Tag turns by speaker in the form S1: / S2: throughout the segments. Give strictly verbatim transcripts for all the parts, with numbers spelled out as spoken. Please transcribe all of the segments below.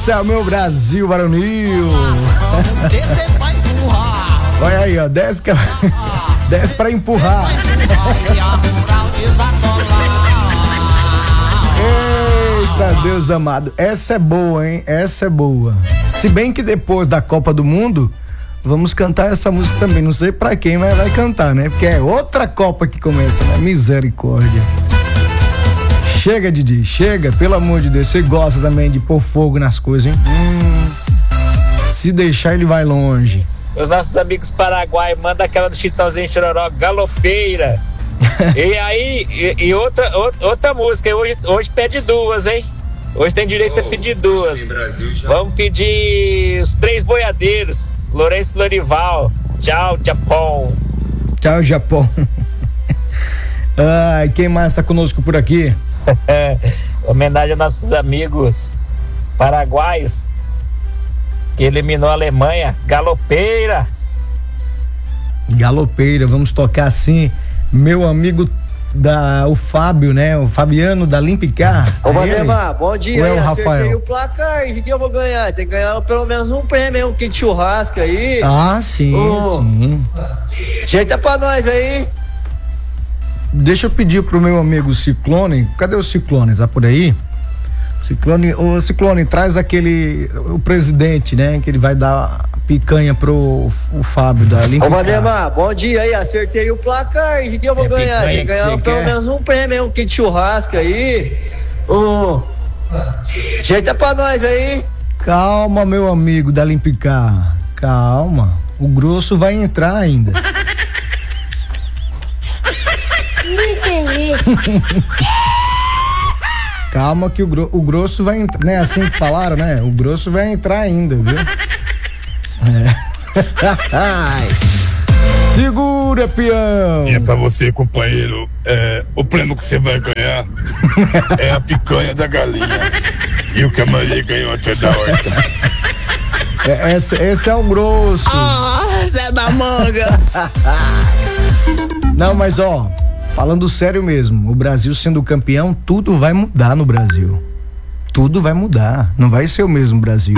S1: Esse é o meu Brasil varonil. Olha aí, ó, desce, desce pra empurrar. Eita, Deus amado, essa é boa, hein? Essa é boa. Se bem que depois da Copa do Mundo, vamos cantar essa música também. Não sei pra quem, mas vai cantar, né? Porque é outra Copa que começa, né? Misericórdia. Chega, Didi, chega, pelo amor de Deus. Você gosta também de pôr fogo nas coisas, hein? Hum, se deixar, ele vai longe.
S2: Os nossos amigos paraguaios, manda aquela do Chitãozinho Chororó, Galopeira. E aí, e, e outra, outra, outra música, hoje, hoje pede duas, hein? Hoje tem direito oh, a pedir duas. Vamos pedir os Três Boiadeiros, Lourenço Lorival. Tchau, Japão.
S1: Tchau, Japão. Ai, quem mais tá conosco por aqui?
S2: Homenagem aos nossos amigos paraguaios que eliminou a Alemanha. Galopeira.
S1: Galopeira, vamos tocar assim. Meu amigo da, o Fábio, né? O Fabiano da Limpicar.
S3: Ô, Valdemar, bom dia.
S1: Ou é o Rafael?
S3: O placar, o que eu vou ganhar? Tem que ganhar pelo menos um prêmio, um kit churrasco aí.
S1: Ah, sim, oh, sim.
S3: Jeita pra nós aí.
S1: Deixa eu pedir pro meu amigo Ciclone. Cadê o Ciclone? Tá por aí? Ciclone, o Ciclone, traz aquele, o presidente, né? Que ele vai dar picanha pro o Fábio da Limpicar.
S3: Ô, Valdemar, bom dia aí, acertei o placar, o que eu vou é ganhar? Tem que ganhar que pelo quer? menos um prêmio, um kit churrasco aí. Oh, jeita pra nós aí.
S1: Calma, meu amigo da Limpicar, calma, o grosso vai entrar ainda.
S4: Não entendi.
S1: Calma que o, gro- o grosso vai entrar, né? Assim que falaram, né? O grosso vai entrar ainda, viu? É. Segura, peão!
S5: E é pra você, companheiro, é, o prêmio que você vai ganhar é a picanha da galinha. E o que a Maria ganhou até da horta.
S1: É, esse, esse é o grosso.
S6: Ah, Zé da Manga!
S1: Não, mas ó, falando sério mesmo, o Brasil sendo campeão, tudo vai mudar no Brasil. Tudo vai mudar. Não vai ser o mesmo Brasil.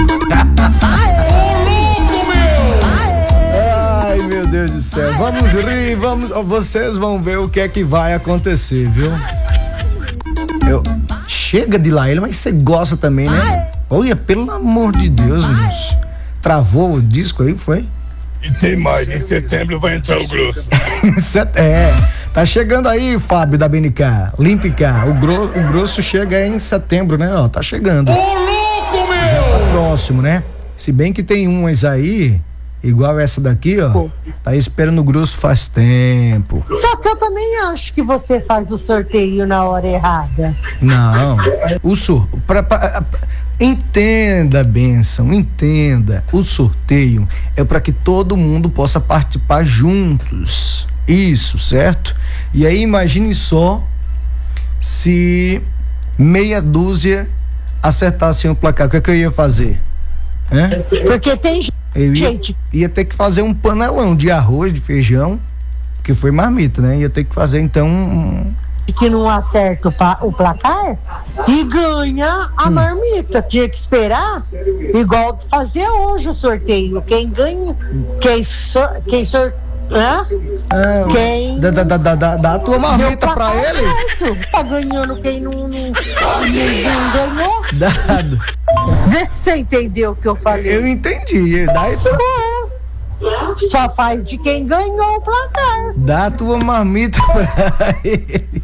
S1: Ai, meu Deus do céu. Vamos rir, vamos. Vocês vão ver o que é que vai acontecer, viu? Eu, chega de lá ele, mas você gosta também, né? Olha, pelo amor de Deus, moço. Travou o disco aí, foi?
S5: E tem mais, em setembro vai entrar o grosso.
S1: É, tá chegando aí, Fábio da B N K, Limpicar. O, gro, o grosso chega em setembro, né? Ó, tá chegando.
S6: Ô, louco, meu!
S1: Já tá próximo, né? Se bem que tem umas aí, igual essa daqui, ó, tá esperando o grosso faz tempo.
S7: Só que eu também acho que você faz o sorteio na hora errada.
S1: Não, o sor... Pra, pra, entenda, bênção, entenda. O sorteio é para que todo mundo possa participar juntos. Isso, certo? E aí imagine só se meia dúzia acertassem o placar. O que é que eu ia fazer? É?
S7: Porque tem
S1: eu ia,
S7: gente.
S1: Ia ter que fazer um panelão de arroz, de feijão, que foi marmita, né? Ia ter que fazer então um...
S7: que não acerta o, pa- o placar e ganha a hum. marmita. Tinha que esperar igual fazer hoje o sorteio. Quem ganha, quem sor, quem sor, hã?
S1: É,
S7: quem
S1: dá, dá, dá, dá, dá a tua marmita pra ele.
S7: Certo. Tá ganhando quem não, não, não ganhou.
S1: Dado.
S7: Vê se você entendeu o que eu falei.
S1: Eu entendi. Daí tu...
S7: é. Só faz de quem ganhou o placar.
S1: Dá a tua marmita pra ele.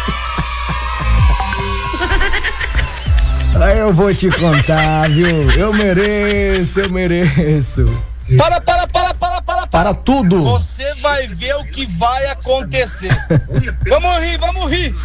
S1: Aí eu vou te contar, viu? Eu mereço, eu mereço.
S6: Para, para, para, para, para,
S1: para tudo.
S6: Você vai ver o que vai acontecer. Vamos rir, vamos rir.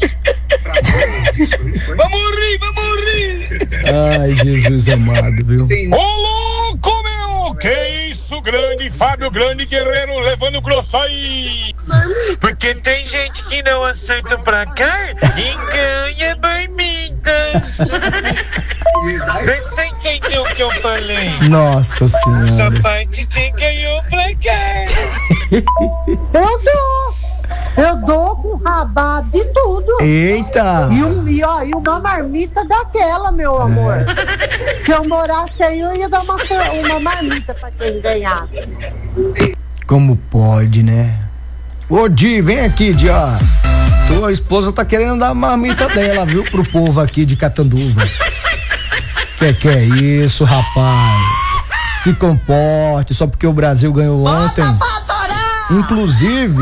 S6: Vamos rir, vamos rir.
S1: Ai, Jesus amado, viu?
S5: Ô, louco, meu! Que isso, grande Fábio, grande guerreiro, levando o grosso aí.
S2: Porque tem gente que não aceita o placar e ganha marmita. Você entendeu o que eu falei?
S1: Nossa Senhora.
S2: Só parte de quem ganhou o placar.
S7: Eu dou. Eu dou com rabada e tudo.
S1: Eita!
S7: E, um, e, ó, e uma marmita daquela, meu amor. É. Se eu morasse aí, eu ia dar uma, uma marmita pra quem ganhasse.
S1: Como pode, né? Ô, Di, vem aqui, Di, ó. Tua esposa tá querendo dar a marmita dela, viu, pro povo aqui de Catanduva. Que que é isso, rapaz? Se comporte, só porque o Brasil ganhou ontem. Inclusive,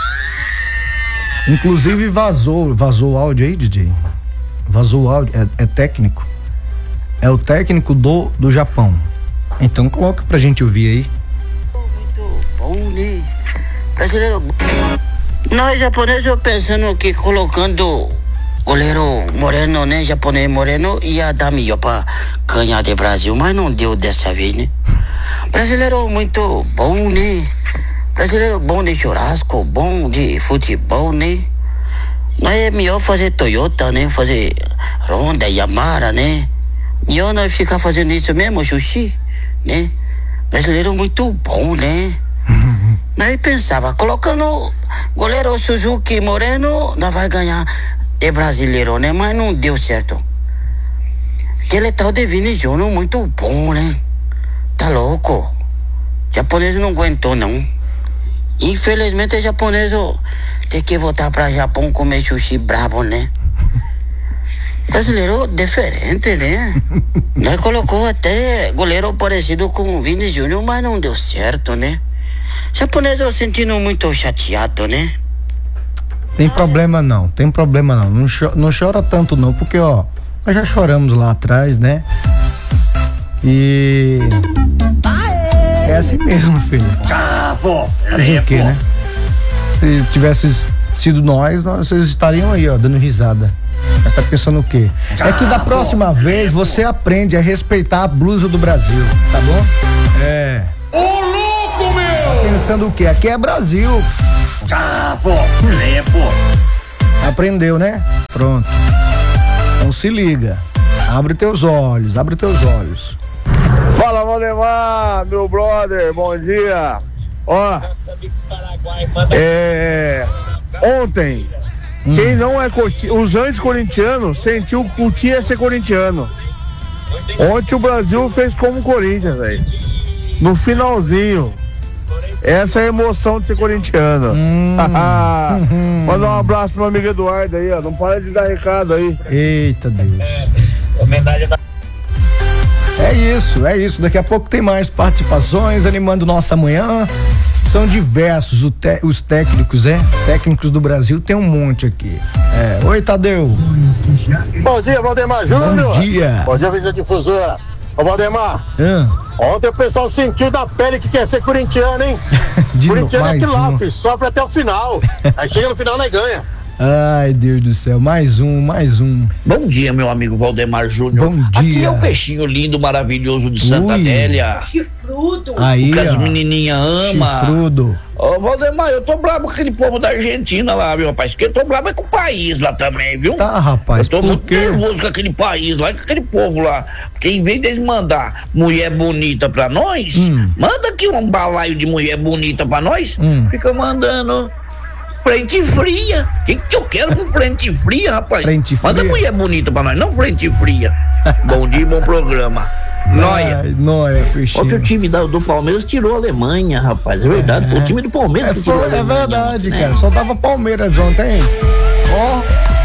S1: inclusive vazou, vazou o áudio aí, D J? Vazou o áudio, é, é técnico. É o técnico do, do Japão. Então coloca pra gente ouvir aí.
S8: Muito bom, né? Brasileiro. Nós japoneses eu pensando que colocando goleiro moreno, né? Japonês moreno ia dar melhor pra ganhar do Brasil, mas não deu dessa vez, né? Brasileiro muito bom, né? Brasileiro bom de churrasco, bom de futebol, né? Nós é melhor fazer Toyota, né? Fazer Honda, Yamaha, né? Melhor nós ficar fazendo isso mesmo, sushi, né? Brasileiro muito bom, né? Uhum. Nós pensava, colocando goleiro Suzuki Moreno, nós vai ganhar de brasileiro, né? Mas não deu certo. Aquele tal de Vini Júnior muito bom, né? Tá louco. O japonês não aguentou, não. Infelizmente, o japonês tem que voltar pra Japão comer sushi brabo, né? Brasileiro diferente, né? Nós colocou até goleiro parecido com o Vini Júnior, mas não deu certo, né? Japonês eu sentindo muito chateado, né?
S1: Tem problema não, tem problema não. Não, cho- não chora tanto não, porque ó, nós já choramos lá atrás, né? E é assim mesmo, filho.
S9: Cavo!
S1: Fazer o quê, né? Se tivesse sido nós, nós, vocês estariam aí, ó, dando risada. Mas tá pensando o quê? É que da próxima vez você aprende a respeitar a blusa do Brasil, tá bom? É.
S9: Ô louco, meu!
S1: Tá pensando o quê? Aqui é Brasil.
S9: Cavo! Lepo!
S1: Aprendeu, né? Pronto. Então se liga. Abre teus olhos, abre teus olhos.
S10: Fala, Valdemar, meu brother, bom dia. Ó, é, ontem, hum. quem não é os anti-corintianos sentiu que tinha ser corintiano. Ontem o Brasil fez como o Corinthians, velho. No finalzinho. Essa é a emoção de ser corintiano. Hum, uhum. Manda um abraço pro meu amigo Eduardo aí, ó. Não para de dar recado aí.
S1: Eita Deus.
S2: É, homenagem da...
S1: É isso, é isso. Daqui a pouco tem mais participações animando nossa manhã. São diversos os, te, os técnicos, é? Técnicos do Brasil tem um monte aqui. É. Oi, Tadeu.
S11: Bom dia, Valdemar Júnior.
S1: Bom dia.
S11: Bom dia, Vida Difusora. Ô, Valdemar.
S1: Ah.
S11: Ontem o pessoal sentiu da pele que quer ser corintiano, hein? Corintiano é aquilo lá, filho, sofre até o final. Aí chega no final, né, ganha.
S1: Ai, Deus do céu, mais um, mais um.
S9: Bom dia, meu amigo Valdemar Júnior.
S1: Bom dia.
S9: Aqui é o peixinho lindo, maravilhoso de Santa
S1: Ui.
S9: Adélia.
S7: Chifrudo.
S1: Aí,
S9: o que as
S1: ó,
S9: menininhas amam.
S1: Chifrudo.
S9: Ô, Valdemar, eu tô bravo com aquele povo da Argentina lá, meu rapaz. Porque eu tô bravo é com o país lá também, viu?
S1: Tá, rapaz,
S9: eu tô
S1: por
S9: muito
S1: quê?
S9: nervoso com aquele país lá, com aquele povo lá. Porque em vez deles mandar mulher bonita pra nós, hum. manda aqui um balaio de mulher bonita pra nós, hum. fica mandando... frente fria. O que, que eu quero com frente fria, rapaz?
S1: Frente fria.
S9: Manda mulher bonita pra nós, não frente fria. Bom dia, bom programa. Noia.
S1: Noia, peixinho.
S9: Outro time da, do Palmeiras tirou a Alemanha, rapaz. É verdade. É. O time do Palmeiras
S1: é,
S9: que tirou
S1: foi,
S9: a Alemanha.
S1: É verdade,
S9: né?
S1: cara. Só dava Palmeiras ontem. Ó. Oh.